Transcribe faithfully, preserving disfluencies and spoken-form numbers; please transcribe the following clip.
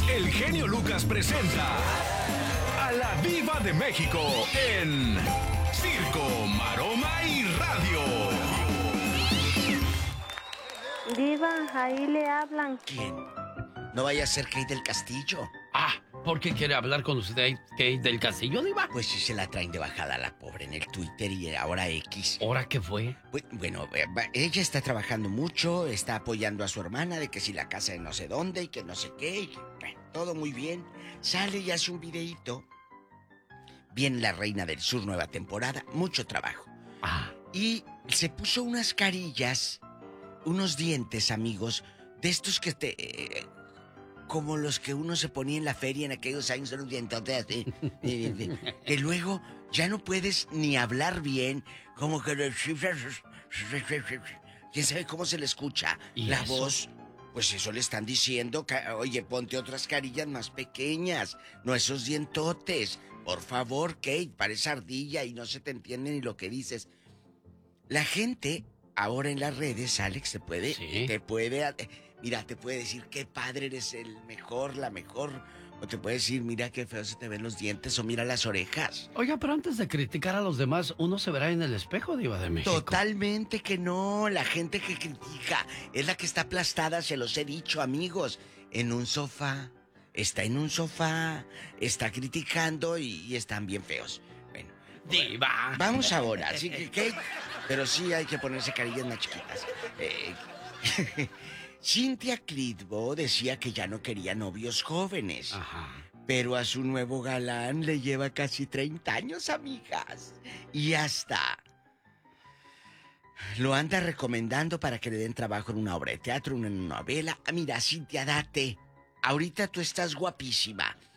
El genio Lucas presenta a la Diva de México en Circo, Maroma y Radio. Diva, ahí le hablan. ¿Quién? No vaya a ser Kate del Castillo. Ah, ¿por qué quiere hablar con usted, Kate del Castillo, Diva? Pues sí se la traen de bajada a la pobre en el Twitter y ahora X. ¿Ahora qué fue? Bueno, ella está trabajando mucho, está apoyando a su hermana de que si la casa de no sé dónde y que no sé qué, y que, bueno, todo muy bien. Sale y hace un videíto. Viene La Reina del Sur, nueva temporada, mucho trabajo. Ah. Y se puso unas carillas, unos dientes, amigos, de estos que te... Eh, como los que uno se ponía en la feria en aquellos años, eran dientotes así. Que luego ya no puedes ni hablar bien, como que... ¿Quién sabe cómo se le escucha la eso? Voz? Pues eso le están diciendo, oye, ponte otras carillas más pequeñas, no esos dientotes. Por favor, Kate, parece ardilla y no se te entiende ni lo que dices. La gente... Ahora en las redes, Alex, te puede, ¿sí? te puede, mira, te puede decir qué padre eres, el mejor, la mejor, o te puede decir, mira qué feo se te ven los dientes, o mira las orejas. Oiga, pero antes de criticar a los demás, uno se verá en el espejo, Diva de México. Totalmente que no, la gente que critica es la que está aplastada, se los he dicho, amigos, en un sofá, está en un sofá, está criticando y, y están bien feos. Bueno, Diva. Vamos ahora, así que, ¿qué? Pero sí hay que ponerse carillas más chiquitas. Eh, Cynthia Clitbo decía que ya no quería novios jóvenes. Ajá. Pero a su nuevo galán le lleva casi treinta años, amigas. Y hasta lo anda recomendando para que le den trabajo en una obra de teatro, una novela. Ah, mira, Cynthia, date. Ahorita tú estás guapísima.